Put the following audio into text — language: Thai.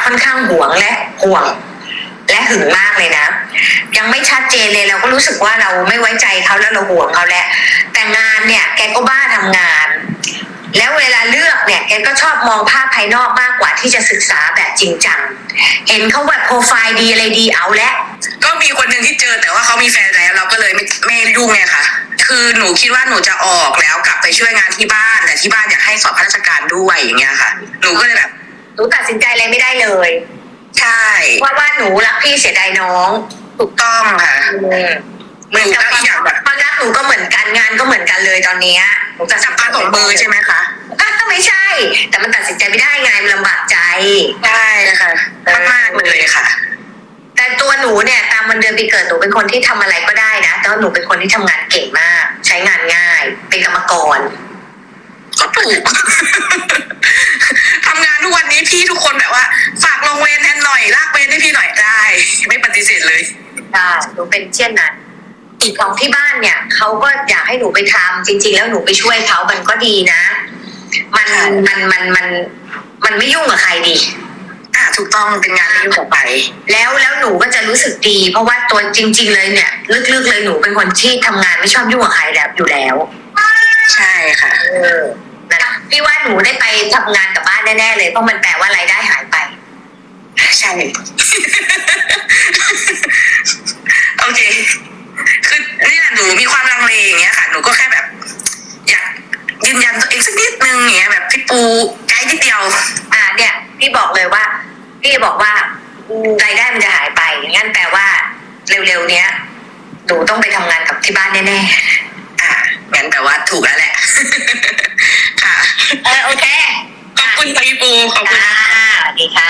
ค่อนข้างหวงและห่วงและหึงมากเลยนะยังไม่ชัดเจนเลยเราก็รู้สึกว่าเราไม่ไว้ใจเขาแล้วเราห่วงเขาแล้วแต่งานเนี่ยแกก็บ้าทำงานแล้วเวลาเลือกเนี่ยแกก็ชอบมองภาพภายนอกมากกว่าที่จะศึกษาแบบจริงจังเห็นเขาแบบโปรไฟล์ดีอะไรดีเอาแล้วก็มีคนหนึ่งที่เจอแต่ว่าเขามีแฟนแล้วเราก็เลยไม่ยุ่งไงค่ะคือหนูคิดว่าหนูจะออกแล้วกลับไปช่วยงานที่บ้านแต่ที่บ้านอยากให้สอบข้าราชการด้วยอย่างเงี้ยค่ะหนูก็เลยแบบหนูตัดสินใจอะไรไม่ได้เลยใช่ว่าหนูรักพี่เสียดายน้องถูกต้องค่ะเหมือนกับความรักหนูก็เหมือนกันงานก็เหมือนกันเลยตอนนี้หนูตัดสินใจของเบอร์ใช่ไหมคะก็ไม่ใช่แต่มันตัดสินใจไม่ได้ไงมันลำบากใจใช่ค่ะมากๆเลยค่ะแต่ตัวหนูเนี่ยตามวันเดือนปีเกิดหนูเป็นคนที่ทำอะไรก็ได้นะแต่ว่าหนูเป็นคนที่ทำงานเก่งมากใช้งานง่ายเป็นกรรมกรก็ถูก ทำงานทุกวันนี้พี่ทุกคนแบบว่าฝากลงเวรแทนหน่อยลากเวรให้พี่หน่อยได้ไม่ปฏิเสธเลยได้หนูเป็นเช่นนั้นอีกของที่บ้านเนี่ยเขาก็อยากให้หนูไปทำจริงๆแล้วหนูไปช่วยเขามันก็ดีนะมันไม่ยุ่งกับใครดีถูกต้องเป็นงานไม่ยุ่งกับใครแล้วหนูก็จะรู้สึกดีเพราะว่าตัวจริงๆเลยเนี่ยลึกๆเลยหนูเป็นคนที่ทำงานไม่ชอบยุ่งกับใครแล้วอยู่แล้วใช่ค่ะนะพี่ว่าหนูได้ไปทำงานกับบ้านแน่ๆเลยเพราะมันแปลว่ารายได้หายไปใช่โอเคคือนี่แหละหนูมีความลังเลอย่างเงี้ยค่ะหนูก็แค่แบบอยากยืนยันตัวเองสักนิดนึงอย่างเงี้ยแบบพี่ปูไกด์นิดเดียวเนี่ยพี่บอกเลยว่ารายได้มันจะหายไปงั้นแปลว่าเร็วๆเนี้ยหนูต้องไปทำงานกับที่บ้านแน่ๆงั้นแปลว่าถูกแล้วแหละค่ะโอเคขอบคุณพี่ปูขอบคุณสวัสดีค่ะ